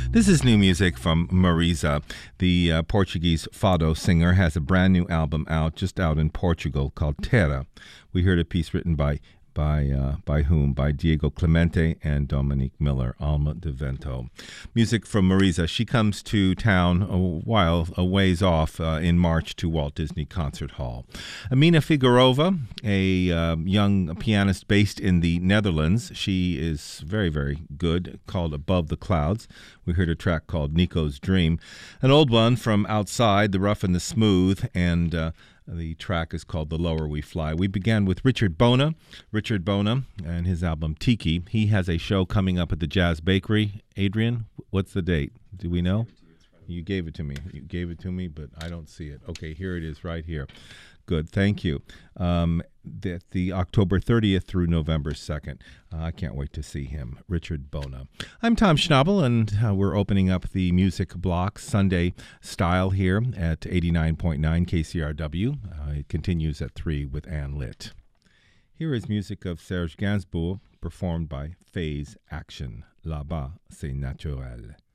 This is new music from Marisa. The Portuguese fado singer has a brand new album out, just out in Portugal, called Terra. We heard a piece written by whom? By Diego Clemente and Dominique Miller, Alma de Vento. Music from Marisa. She comes to town a ways off in March to Walt Disney Concert Hall. Amina Figueroa, a young pianist based in the Netherlands. She is very, very good, called Above the Clouds. We heard a track called Nico's Dream. An old one from Outside, The Rough and the Smooth, and the track is called The Lower We Fly. We began with Richard Bona and his album Tiki. He has a show coming up at the Jazz Bakery. Adrian, what's the date? Do we know? You gave it to me. You gave it to me, but I don't see it. Okay, here it is right here. Good, thank you. The October 30th through November 2nd. I can't wait to see him, Richard Bona. I'm Tom Schnabel, and we're opening up the music block Sunday style here at 89.9 KCRW. It continues at 3 with Ann Litt. Here is music of Serge Gainsbourg, performed by Phase Action. Là-bas, c'est naturel.